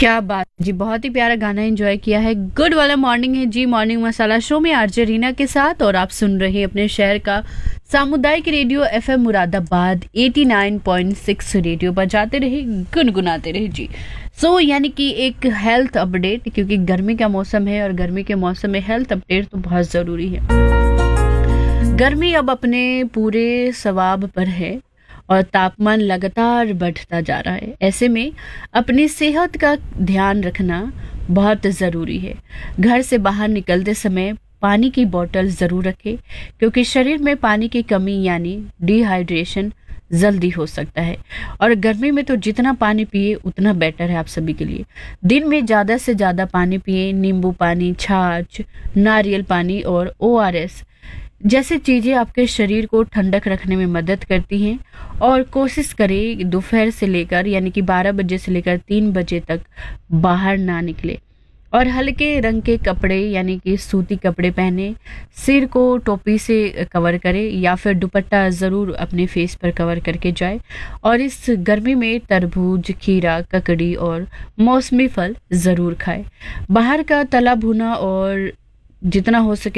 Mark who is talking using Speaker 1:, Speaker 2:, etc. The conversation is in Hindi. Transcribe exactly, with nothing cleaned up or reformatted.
Speaker 1: क्या बात जी, बहुत ही प्यारा गाना एंजॉय किया है। गुड वाला मॉर्निंग है जी, मॉर्निंग मसाला शो में आरजे रीना के साथ। और आप सुन रहे हैं अपने शहर का सामुदायिक रेडियो एफएम मुरादाबाद नवासी पॉइंट छह रेडियो पर। जाते रहे गुनगुनाते रहे जी। सो so, यानी कि एक हेल्थ अपडेट, क्योंकि गर्मी का मौसम है और गर्मी के मौसम में हेल्थ अपडेट तो बहुत ज़रूरी है। गर्मी अब अपने पूरे सवाब पर है और तापमान लगातार बढ़ता जा रहा है। ऐसे में अपनी सेहत का ध्यान रखना बहुत ज़रूरी है। घर से बाहर निकलते समय पानी की बोतल ज़रूर रखें, क्योंकि शरीर में पानी की कमी यानी डिहाइड्रेशन जल्दी हो सकता है। और गर्मी में तो जितना पानी पिए उतना बेटर है आप सभी के लिए। दिन में ज़्यादा से ज़्यादा पानी पिए। नींबू पानी, छाछ, नारियल पानी और ओ आर एस जैसे चीज़ें आपके शरीर को ठंडक रखने में मदद करती हैं। और कोशिश करें दोपहर से लेकर यानी कि बारह बजे से लेकर तीन बजे तक बाहर ना निकले। और हल्के रंग के कपड़े यानी कि सूती कपड़े पहने। सिर को टोपी से कवर करें या फिर दुपट्टा ज़रूर अपने फेस पर कवर करके जाए। और इस गर्मी में तरबूज, खीरा, ककड़ी और मौसमी फल ज़रूर खाएं। बाहर का तला भुना और जितना हो सके